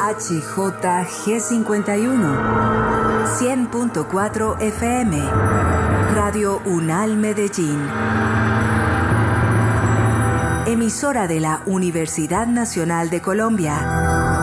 HJG51 100.4 FM Radio UNAL Medellín. Emisora de la Universidad Nacional de Colombia.